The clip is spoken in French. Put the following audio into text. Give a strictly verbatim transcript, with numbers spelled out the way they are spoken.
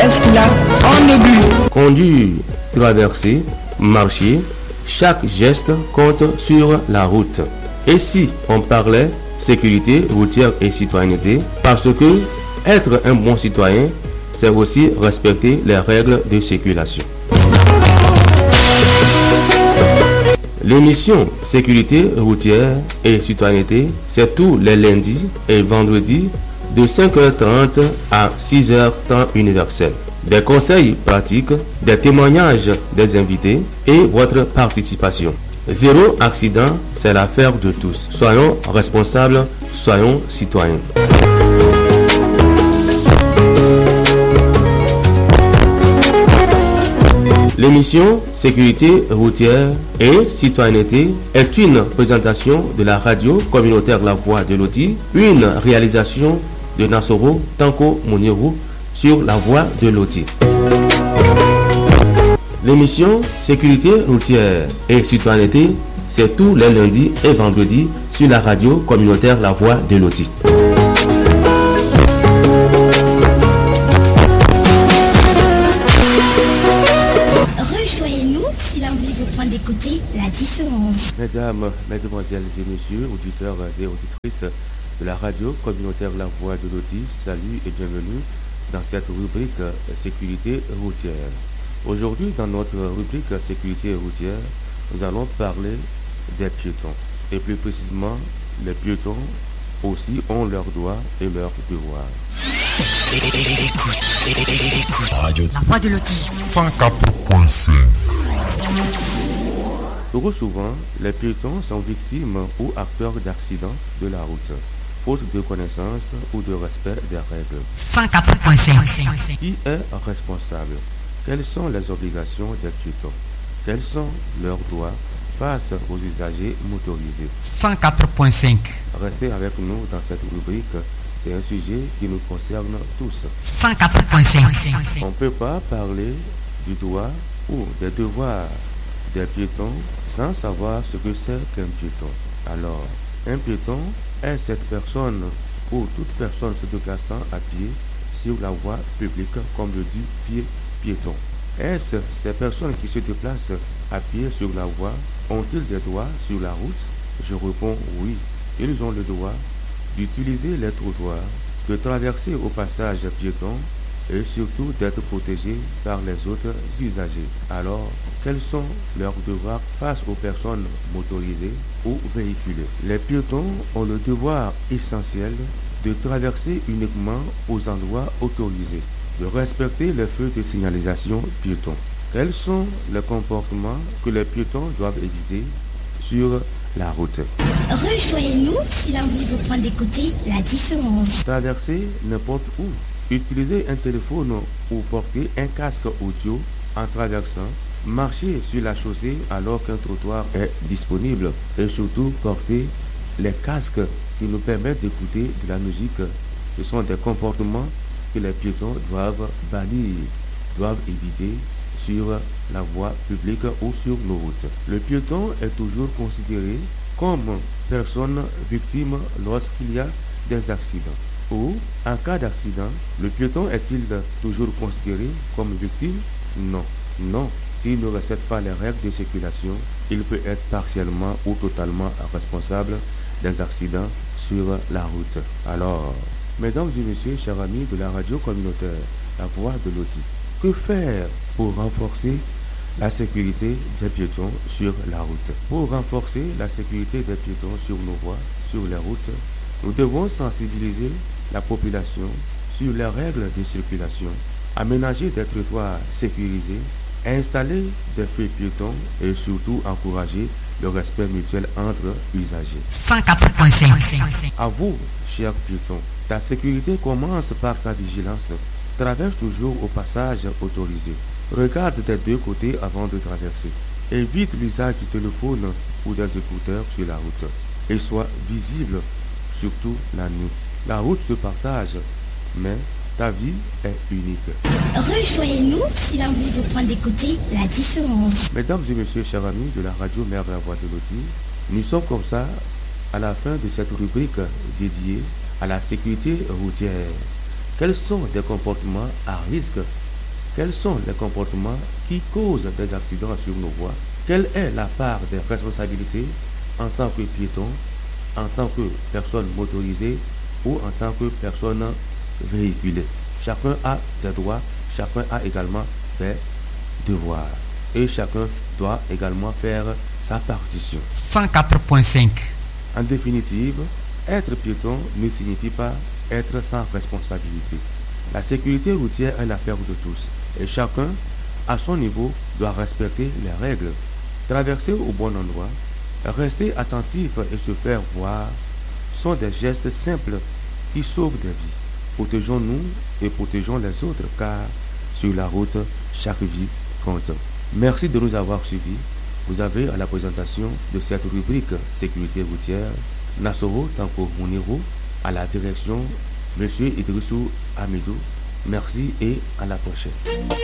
Qu'est-ce qu'il a? On oublie. Conduire, traverser, marcher, chaque geste compte sur la route. Et si on parlait sécurité routière et citoyenneté, parce que être un bon citoyen, c'est aussi respecter les règles de circulation. L'émission Sécurité routière et citoyenneté, c'est tous les lundis et vendredis de cinq heures trente à six heures temps universel. Des conseils pratiques, des témoignages des invités et votre participation. Zéro accident, c'est l'affaire de tous. Soyons responsables, soyons citoyens. L'émission Sécurité routière et citoyenneté est une présentation de la radio communautaire La Voix de Loti, une réalisation de Nassoro Tanko Muniru sur La Voix de Loti. L'émission Sécurité routière et citoyenneté, c'est tous les lundis et vendredis sur la radio communautaire La Voix de Loti. D'écouter la différence. Mesdames, Mesdemoiselles et Messieurs, auditeurs et auditrices de la radio communautaire La Voix de Loti, salut et bienvenue dans cette rubrique Sécurité routière. Aujourd'hui, dans notre rubrique Sécurité routière, nous allons parler des piétons. Et plus précisément, les piétons aussi ont leurs droits et leurs devoirs. Écoute, écoute, radio La Voix de Loti cent quatre point cinq. Trop souvent, les piétons sont victimes ou acteurs d'accidents de la route, faute de connaissance ou de respect des règles. cent quatre point cinq. Qui est responsable? Quelles sont les obligations des piétons? Quels sont leurs droits face aux usagers motorisés? cent quatre point cinq. Restez avec nous dans cette rubrique, c'est un sujet qui nous concerne tous. cent quatre point cinq. On ne peut pas parler du droit ou des devoirs des piétons sans savoir ce que c'est qu'un piéton. Alors, un piéton est cette personne ou toute personne se déplaçant à pied sur la voie publique, comme le dit pied piéton. Est-ce ces personnes qui se déplacent à pied sur la voie ont-ils des droits sur la route? Je réponds oui. Ils ont le droit d'utiliser les trottoirs, de traverser au passage piéton et surtout d'être protégés par les autres usagers. Alors, quels sont leurs devoirs face aux personnes motorisées ou véhiculées? Les piétons ont le devoir essentiel de traverser uniquement aux endroits autorisés, de respecter les feux de signalisation piétons. Quels sont les comportements que les piétons doivent éviter sur la route? Rejoignez-nous si l'envie vous prend d'écouter la différence. Traverser n'importe où. Utiliser un téléphone ou porter un casque audio en traversant. Marcher sur la chaussée alors qu'un trottoir est disponible. Et surtout porter les casques qui nous permettent d'écouter de la musique. Ce sont des comportements que les piétons doivent bannir, doivent éviter sur la voie publique ou sur nos routes. Le piéton est toujours considéré comme personne victime lorsqu'il y a des accidents. Ou, en cas d'accident, le piéton est-il toujours considéré comme victime? Non. Non. S'il ne respecte pas les règles de circulation, il peut être partiellement ou totalement responsable des accidents sur la route. Alors, mesdames et messieurs, chers amis de la radio communautaire, La Voix de Loti, que faire pour renforcer la sécurité des piétons sur la route? Pour renforcer la sécurité des piétons sur nos voies, sur les routes, nous devons sensibiliser la population sur les règles de circulation, aménager des trottoirs sécurisés, installer des feux piétons et surtout encourager le respect mutuel entre usagers. cent quatre point cinq. À vous, chers piétons, ta sécurité commence par ta vigilance. Traverse toujours au passage autorisé. Regarde des deux côtés avant de traverser. Évite l'usage du téléphone ou des écouteurs sur la route. Et sois visible, surtout la nuit. La route se partage, mais ta vie est unique. Rejoignez-nous si l'envie vous prend d'écouter la différence. Mesdames et messieurs, chers amis de la radio Mère de la Voix de Loti, nous sommes comme ça à la fin de cette rubrique dédiée à la sécurité routière. Quels sont des comportements à risque Quels sont les comportements qui causent des accidents sur nos voies? Quelle est la part des responsabilités en tant que piéton, en tant que personne motorisée ou en tant que personne véhiculée? Chacun a des droits, chacun a également des devoirs. Et chacun doit également faire sa partition. cent quatre point cinq. En définitive, être piéton ne signifie pas être sans responsabilité. La sécurité routière est l'affaire de tous et chacun, à son niveau, doit respecter les règles. Traverser au bon endroit, rester attentif et se faire voir sont des gestes simples qui sauvent des vies. Protégeons-nous et protégeons les autres car sur la route, chaque vie compte. Merci de nous avoir suivis. Vous avez à la présentation de cette rubrique sécurité routière Nassoro Tanko Mouniro, à la direction M. Idrissou Amidou. Merci et à la prochaine.